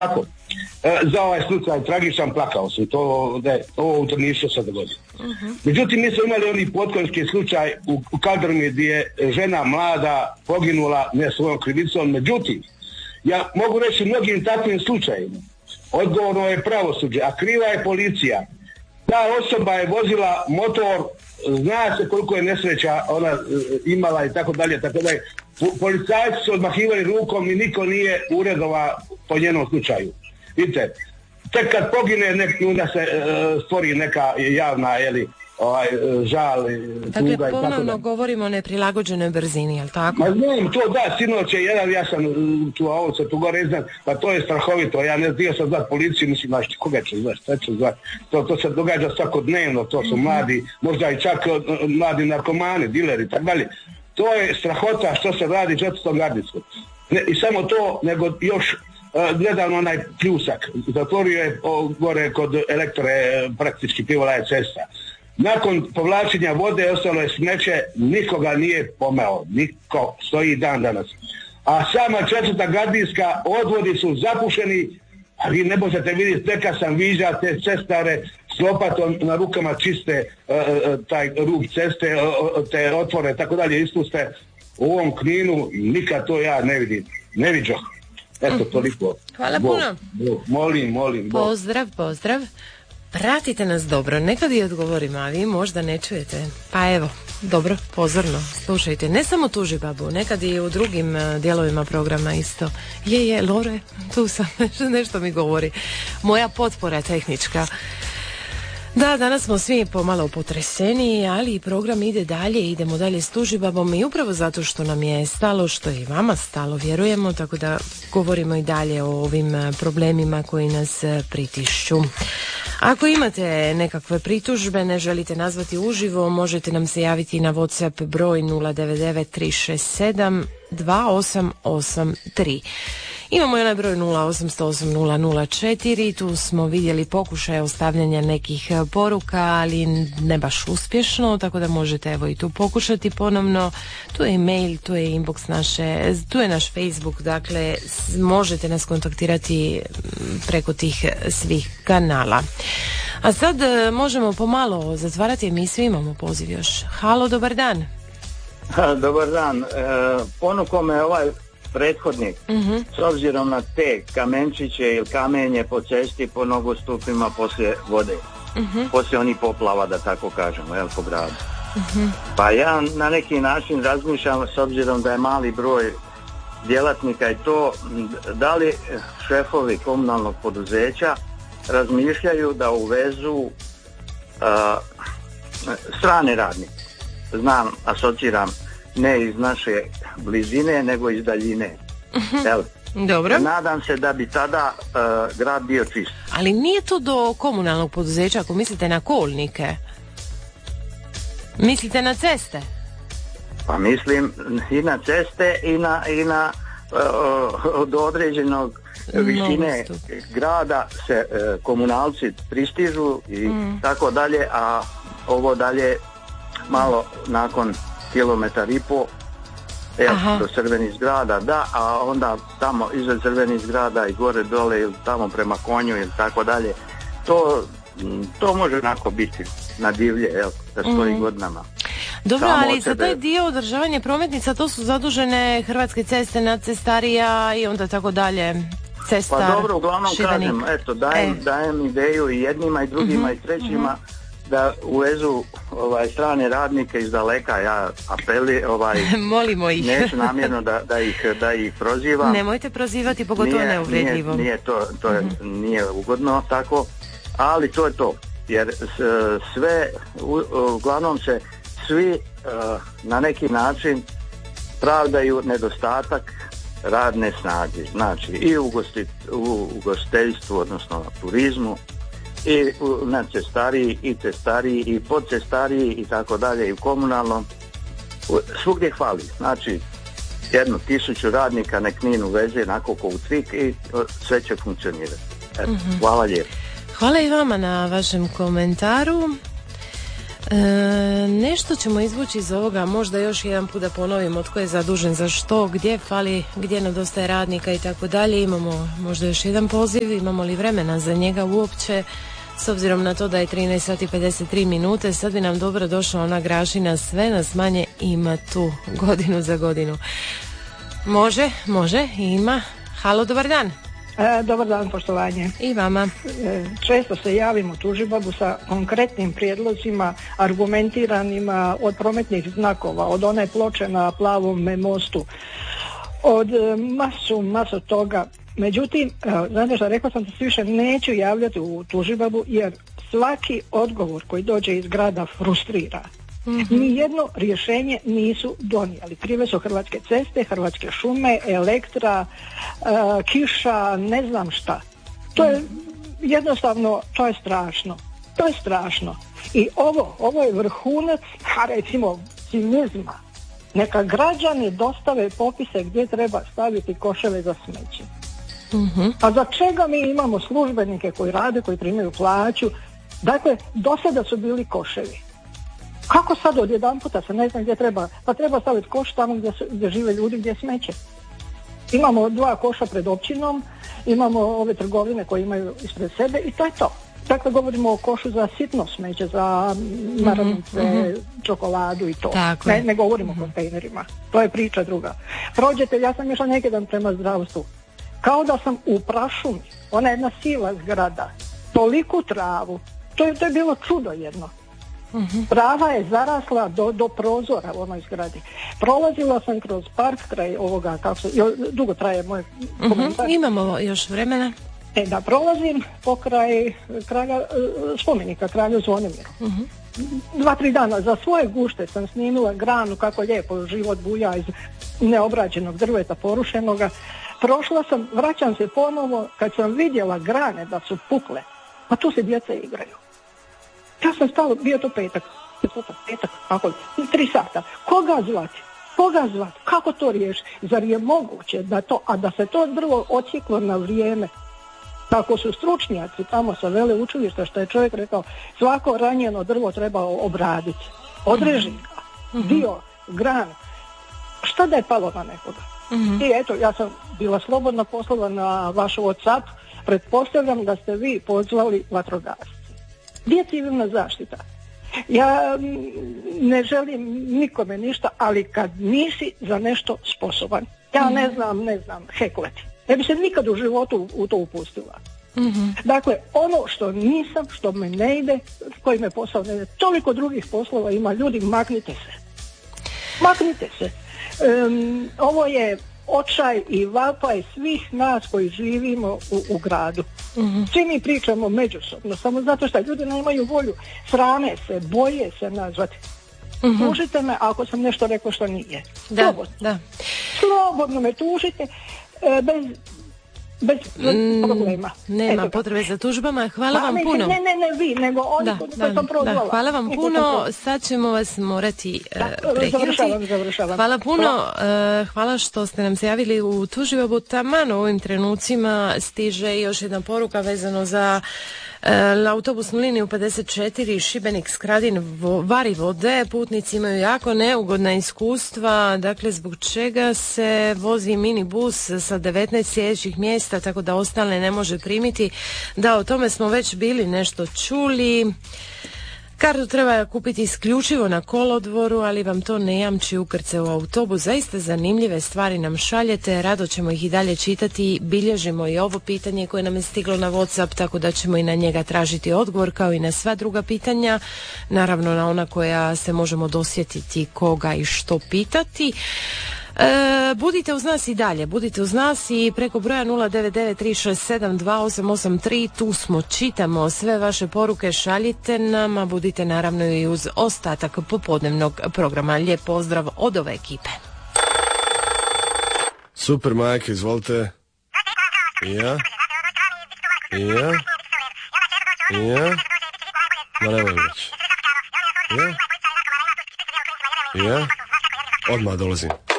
Tako, za ovaj slučaj tragičan plakao sam, ovo u Drnišu se dogodilo. Međutim, mi smo imali oni potkonjski slučaj u Kadrmi gdje je žena mlada poginula ne svojom krivicom. Međutim, ja mogu reći mnogim takvim slučajima odgovorno je pravosuđe, a kriva je policija. Ta osoba je vozila motor, zna se koliko je nesreća ona imala i tako dalje, tako dalje. Policajci su odmahivali rukom i niko nije uredova po njenom slučaju. Vidite, tek kad pogine onda se stvori neka javna žal, dakle, tuga i tako ponovno dalje. Govorimo o neprilagođenoj brzini, je li tako? Ma znam, to da, sinoć je jedan, ja sam tu gore znam, pa to je strahovito, ja ne znam, sam zvat policiju, mislim, znaš, koga će zvat, šta će zvat, to se događa svakodnevno, to su mladi, možda i čak mladi narkomani, dileri, tako dalje. To je strahota što se radi 4. gardijskog. I samo to, nego još nedavno onaj pljusak, zatvorio je gore kod Elektre, praktički Pivolaje cesta. Nakon povlačenja vode ostalo je smeće, nikoga nije pomeo, niko stoji dan danas. A sama 4. gardijska odvodi su zapušeni, a vi ne možete vidjeti, neka sam viđa te cestare s lopatom na rukama čiste taj rub ceste, te otvore, tako dalje, ispuste u ovom Kninu, nikad to ja ne vidim, ne viđo. Eto, toliko. Hvala puno. Molim. Pozdrav. Pratite nas dobro, nekad i odgovorimo, a vi možda ne čujete. Pa evo, dobro, pozorno, slušajte. Ne samo tuži babu, nekad i u drugim dijelovima programa isto. Je, Lore, tu sam, nešto mi govori. Moja potpora tehnička. Da, danas smo svi pomalo potreseni, ali program ide dalje, idemo dalje s tužibabom i upravo zato što nam je stalo, što je i vama stalo, vjerujemo, tako da govorimo i dalje o ovim problemima koji nas pritišću. Ako imate nekakve pritužbe, ne želite nazvati uživo, možete nam se javiti na WhatsApp broj 099 367 2883. Imamo i onaj broj 08008004, tu smo vidjeli pokušaj ostavljanja nekih poruka, ali ne baš uspješno, tako da možete evo i tu pokušati ponovno. Tu je e-mail, tu je inbox naše, tu je naš Facebook, dakle možete nas kontaktirati preko tih svih kanala. A sad možemo pomalo zatvarati emisiju, imamo poziv još. Halo, dobar dan. Dobar dan. Ponuko me ovaj prethodnik, s obzirom na te kamenčiće ili kamenje po cesti, po nogostupima poslije vode, poslije onih poplava, da tako kažemo, po gradu. Pa ja na neki način razmišljam, s obzirom da je mali broj djelatnika i to, da li šefovi komunalnog poduzeća razmišljaju da uvezu strane radnike. Znam, asociram, ne iz naše blizine, nego iz daljine. Dobro. Nadam se da bi tada grad bio čist. Ali nije to do komunalnog poduzeća, ako mislite na kolnike? Mislite na ceste? Pa mislim i na ceste i na do određenog visine grada se komunalci pristižu i tako dalje, a ovo dalje malo nakon kilometar i po do crvenih zgrada, da, a onda tamo iza crvenih zgrada i gore dole ili tamo prema Konju ili tako dalje, to može onako biti na divlje, da stoji godinama. Dobro, ali za taj dio održavanja prometnica to su zadužene Hrvatske ceste, Nadcestarija i onda tako dalje. Cestar, pa dobro, uglavnom Šibenik. Kažem, dajem ideju i jednima i drugima i trećima da uvezu strane radnike iz daleka. Ja molimo ih. Neću namjerno da ih prozivam. Nemojte prozivati, pogotovo neuvredljivo. Nije ugodno tako, ali to je to. Jer sve, uglavnom se svi na neki način pravdaju nedostatak radne snage. Znači i u ugostiteljstvu, odnosno turizmu, i na cestariji, i cestariji, i podcestariji, i tako dalje, i u komunalnom. Svugdje hvali. Znači, 1000 radnika nek Knin uveze onako ko u Cvik i sve će funkcionirati. Hvala lijepo. Hvala i vama na vašem komentaru. Nešto ćemo izvući iz ovoga, možda još jedan put da ponovimo tko je zadužen za što, gdje fali, gdje nedostaje radnika i tako dalje. Imamo možda još jedan poziv, imamo li vremena za njega uopće, s obzirom na to da je 13 sati 53 minute, sad bi nam dobro došla ona Grašina, sve nas manje ima tu godinu za godinu. Može, ima. Halo, dobar dan. Dobar dan, poštovanje. I vama. Često se javim u Tužibabu sa konkretnim prijedlozima, argumentiranima, od prometnih znakova, od one ploče na Plavom mostu, od masu toga. Međutim, znate što, rekla sam da se više neću javljati u Tužibabu jer svaki odgovor koji dođe iz grada frustrira. Nijedno rješenje nisu donijeli. Krive su Hrvatske ceste, Hrvatske šume, Elektra, kiša, ne znam šta. To je jednostavno, to je strašno. I ovo je vrhunac, recimo, cinizma. Neka građani dostave popise gdje treba staviti koševe za smeće. A za čega mi imamo službenike koji rade, koji primaju plaću? Dakle, do sada su bili koševi. Kako sad odjedanputa se ne znam gdje treba, pa treba staviti koš tamo gdje žive ljudi, gdje smeće. Imamo 2 koša pred općinom, imamo ove trgovine koje imaju ispred sebe i to je to. Dakle, govorimo o košu za sitno smeće, za naravnice, čokoladu i to. Ne govorimo o kontejnerima. To je priča druga. Prođete, ja sam išla neki dan prema zdravstvu. Kao da sam u prašumi, ona je jedna siva zgrada, toliku travu, to je bilo čudo jedno. Trava je zarasla do prozora u onoj zgradi. Prolazila sam kroz park kraj ovoga, dugo traje moj komentar. Imamo još vremena. Da prolazim pokraj spomenika kralju Zvonimiru. 2-3 dana za svoje gušte sam snimila granu kako lijepo život buja iz neobrađenog drveta porušenoga. Prošla sam, vraćam se ponovo, kad sam vidjela grane da su pukle, pa tu se djeca igraju. Ja sam stalo, bio to petak, kako 3 sata. Koga zvati? Kako to riješiti? Zar je moguće da se to drvo odsjeklo na vrijeme? Kako su stručnjaci tamo sa veleučilišta, što je čovjek rekao, svako ranjeno drvo treba obraditi. Odreži ga, dio, gran. Šta da je palo na nekoga? I eto, ja sam bila slobodno poslala na vaš WhatsApp, pretpostavljam da ste vi pozvali vatrogasce. Gdje je civilna zaštita? Ja ne želim nikome ništa, ali kad nisi za nešto sposoban, ja ne znam hekleti. Ne bi se nikad u životu u to upustila. Dakle, ono što nisam, što me ne ide, koji me posao ne ide, toliko drugih poslova ima, ljudi, maknite se. Ovo je očaj i vapaj svih nas koji živimo u gradu. Svi mi pričamo međusobno, samo zato što ljudi nemaju volju, srame se, boje se nazvati. Tužite me ako sam nešto rekao što nije. Slobodno me tužite, bez problema. Nema potrebe za tužbama. Hvala vam puno. Ne vi, nego oni koji sam prozvala. Hvala vam puno. Sad ćemo vas morati prekinuti. Završavam. Hvala puno. Hvala što ste nam se javili u Tužibabu. Taman u ovim trenucima stiže još jedna poruka vezano za autobusnu liniju 54 Šibenik Skradin Varivode. Putnici imaju jako neugodna iskustva, dakle zbog čega se vozi minibus sa 19 sljedećih mjesta, tako da ostale ne može primiti. Da, o tome smo već bili nešto čuli. Kartu treba kupiti isključivo na kolodvoru, ali vam to ne jamči ukrcaj u autobus. Zaista zanimljive stvari nam šaljete, rado ćemo ih i dalje čitati. Bilježimo i ovo pitanje koje nam je stiglo na WhatsApp, tako da ćemo i na njega tražiti odgovor, kao i na sva druga pitanja. Naravno na ona koja se možemo dosjetiti koga i što pitati. Budite uz nas i dalje, budite uz nas i preko broja 099-367-2883, tu smo, čitamo sve vaše poruke, šaljite nam, a budite naravno i uz ostatak popodnevnog programa. Lijep pozdrav od ove ekipe. Super, majke, izvolite. Ja? Ma nemoj već. Ja? Odmah dolazim.